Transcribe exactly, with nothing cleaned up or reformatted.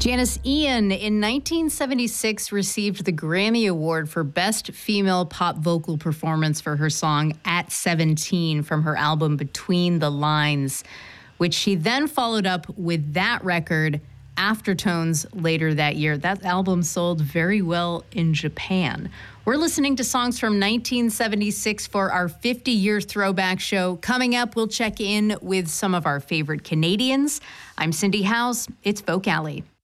Janis Ian, in nineteen seventy-six, received the Grammy Award for Best Female Pop Vocal Performance for her song At seventeen from her album Between the Lines, which she then followed up with that record, Aftertones, later that year. That album sold very well in Japan. We're listening to songs from nineteen seventy-six for our fifty-year throwback show. Coming up, we'll check in with some of our favorite Canadians. I'm Cindy House. It's Folk Alley.